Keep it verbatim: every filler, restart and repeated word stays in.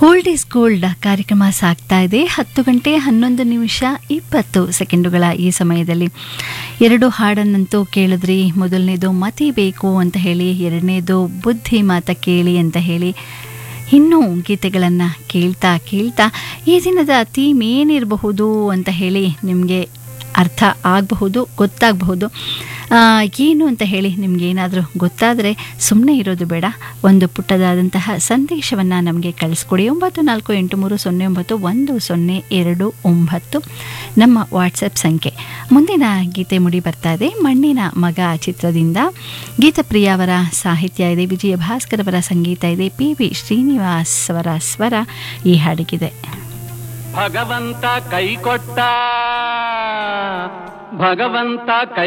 Old is gold ಕಾರ್ಯಕ್ರಮ ಸಾಗ್ತಾ ಇದೆ. ಹತ್ತು ಗಂಟೆ ಹನ್ನೊಂದು ನಿಮಿಷ ಇಪ್ಪತ್ತು ಸೆಕೆಂಡುಗಳ ಈ ಸಮಯದಲ್ಲಿ ಎರಡು ಹಾಡನ್ನಂತೂ ಕೇಳಿದ್ರಿ. ಮೊದಲನೇದು ಮತಿ ಬೇಕು ಅಂತ ಹೇಳಿ, ಎರಡನೇದು ಬುದ್ಧಿ ಮಾತ ಕೇಳಿ ಅಂತ ಹೇಳಿ. ಇನ್ನೂ ಗೀತೆಗಳನ್ನು ಕೇಳ್ತಾ ಕೇಳ್ತಾ ಈ ದಿನದ ಥೀಮ್ ಏನಿರಬಹುದು ಅಂತ ಹೇಳಿ ನಿಮಗೆ ಅರ್ಥ ಆಗಬಹುದು, ಗೊತ್ತಾಗಬಹುದು. ಏನು ಅಂತ ಹೇಳಿ ನಿಮಗೇನಾದರೂ ಗೊತ್ತಾದರೆ ಸುಮ್ಮನೆ ಇರೋದು ಬೇಡ, ಒಂದು ಪುಟ್ಟದಾದಂತಹ ಸಂದೇಶವನ್ನು ನಮಗೆ ಕಳಿಸ್ಕೊಡಿ. ಒಂಬತ್ತು ನಾಲ್ಕು ಎಂಟು ಮೂರು ಸೊನ್ನೆ ಒಂಬತ್ತು ಒಂದು ಸೊನ್ನೆ ಎರಡು ಒಂಬತ್ತು ನಮ್ಮ ವಾಟ್ಸಪ್ ಸಂಖ್ಯೆ. ಮುಂದಿನ ಗೀತೆ ಮುಡಿ ಬರ್ತಾ ಇದೆ. ಮಣ್ಣಿನ ಮಗ ಚಿತ್ರದಿಂದ ಗೀತಪ್ರಿಯ ಅವರ ಸಾಹಿತ್ಯ ಇದೆ, ವಿಜಯ ಭಾಸ್ಕರ್ ಅವರ ಸಂಗೀತ ಇದೆ, ಪಿ ವಿ ಶ್ರೀನಿವಾಸ್ ಅವರ ಸ್ವರ ಈ ಹಾಡಿಗಿದೆ. ಭಗವಂತ ಕೈ ಕೊಟ್ಟ, ಭಗವಂತ ಕೈ